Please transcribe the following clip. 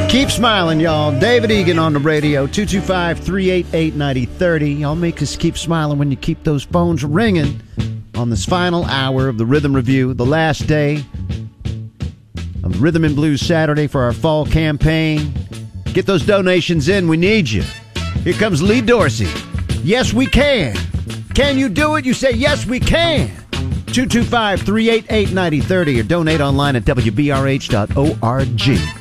Keep smiling, y'all. David Egan on the radio, 225-388-9030. Y'all make us keep smiling when you keep those phones ringing on this final hour of the Rhythm Review, the last day of Rhythm and Blues Saturday for our fall campaign. Get those donations in. We need you. Here comes Lee Dorsey. Yes, we can. Can you do it? You say, yes, we can. 225-388-9030 or donate online at WBRH.org.